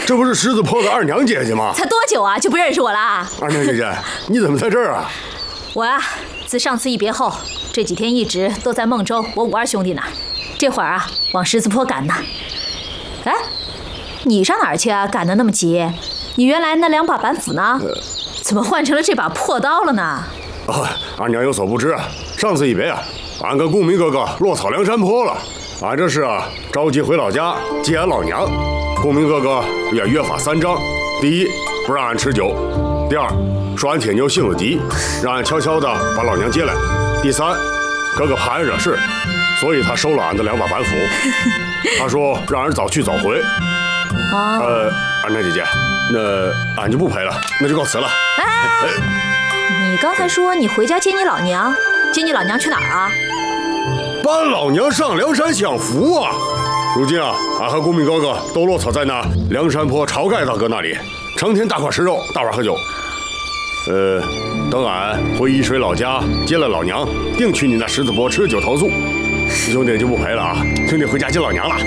这不是狮子坡的二娘姐姐吗？ 才多久啊，就不认识我啦？ 二娘姐姐，你怎么在这儿啊？ 我啊，自上次一别后，这几天一直都在孟州我五二兄弟那儿，这会儿啊，往狮子坡赶呢。哎，你上哪儿去啊？赶得那么急？你原来那2把板斧呢？怎么换成了这把破刀了呢？ 二娘有所不知啊，上次一别啊，俺跟公明哥哥落草梁山坡了。俺这是着急回老家接俺老娘。公明哥哥也约法3章：第一，不让俺吃酒；第二，说俺铁牛性子急，让俺悄悄的把老娘接来；第三，哥哥怕俺惹事，所以他收了俺的2把板斧。他说让俺早去早回。二娘姐姐，那俺就不陪了，那就告辞了。 你刚才说你回家接你老娘，接你老娘去哪儿啊？ 搬老娘上梁山享福啊！如今啊，俺和公明哥哥都落草在那梁山坡晁盖大哥那里，成天大块吃肉，大碗喝酒。等俺回沂水老家接了老娘，定去你那狮子坡吃酒投宿。兄弟就不陪了啊，兄弟回家接老娘了。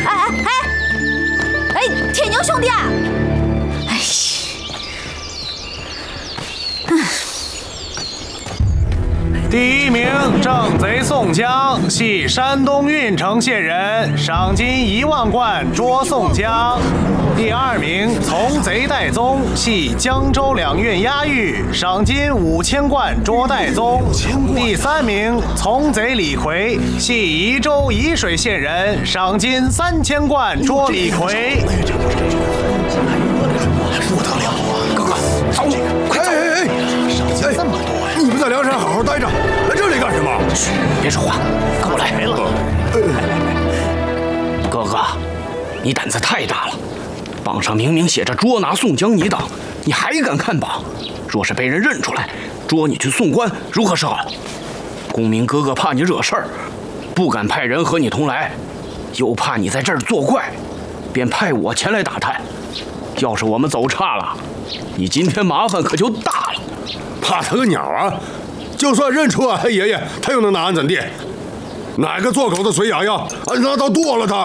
铁牛兄弟， 第1名正贼宋江，系山东郓城县人，赏金1万贯捉宋江。第2名从贼戴宗，系江州2郡押狱，赏金5000贯捉戴宗。第3名从贼李逵，系宜州沂水县人，赏金3000贯捉李逵。 不得了啊！哥哥，走，快走！赏金这么多呀！ 你们在梁山好好待着，来这里干什么？ 嘘，别说话，跟我来。哥哥，你胆子太大了，榜上明明写着捉拿宋江你等，你还敢看榜？若是被人认出来，捉你去送官，如何是好？公明哥哥怕你惹事儿，不敢派人和你同来，又怕你在这儿作怪，便派我前来打探。要是我们走差了，你今天麻烦可就大了。 怕他个鸟啊！就算认出俺爷爷，他又能拿俺怎地？哪个做狗的隋洋洋，俺拿刀剁了他！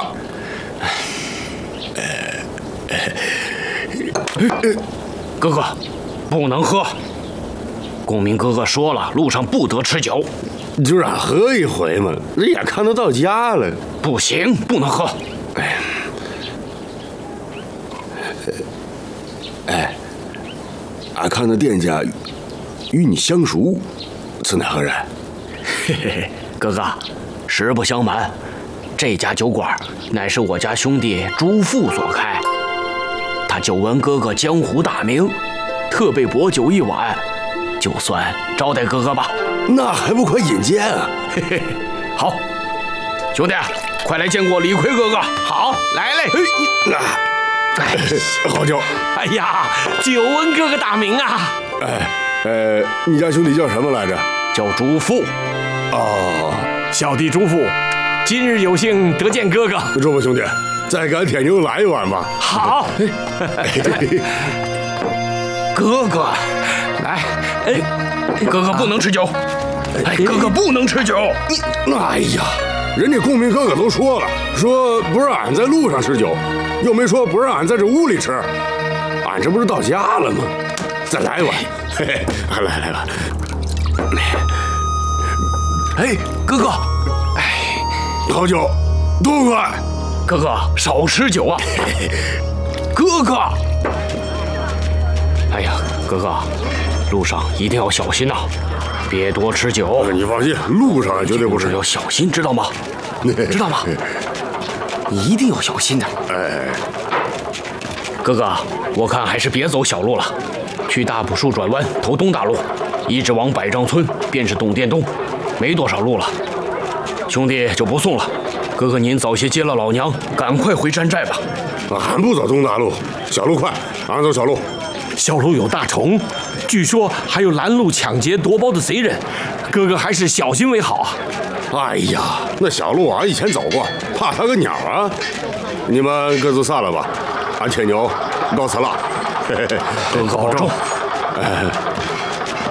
哥哥，不能喝。公明哥哥说了，路上不得吃酒。 就让喝一回嘛，也看得到家了。 不行，不能喝。 俺看那店家与你相熟，此乃何人？ 嘿嘿，哥哥，实不相瞒，这家酒馆乃是我家兄弟朱富所开。他久闻哥哥江湖大名，特备薄酒1碗，就算招待哥哥吧。 那还不快引荐啊！ 嘿嘿，好，兄弟，快来见过李逵哥哥。 好，来嘞！ 好酒。 哎呀，久闻哥哥大名啊！ 你家兄弟叫什么来着？ 叫朱富。 哦， 小弟朱富，今日有幸得见哥哥。 朱富兄弟，再给俺铁牛来一碗吧。 好。 哥哥， 来， 哥哥不能吃酒。哥哥不能吃酒。 哎呀，人家公明哥哥都说了，说不让俺在路上吃酒，又没说不让俺在这屋里吃。俺这不是到家了吗？再来一碗。嘿嘿，来吧。 哥哥， 好酒，多快！ 哥哥少吃酒啊！哥哥，哎呀，哥哥，路上一定要小心呐，别多吃酒。 你放心，路上绝对不吃， 要小心，知道吗？知道吗？你一定要小心的。哥哥，我看还是别走小路了，去大朴树转弯，投东大路，一直往百丈村，便是董店东，没多少路了。兄弟就不送了，哥哥您早些接了老娘，赶快回山寨吧。 俺不走东大路，小路快，俺走小路。 小路有大虫，据说还有拦路抢劫夺包的贼人，哥哥还是小心为好啊。 哎呀，那小路俺以前走过，怕他个鸟啊！你们各自散了吧，俺铁牛告辞了。 哥哥保重。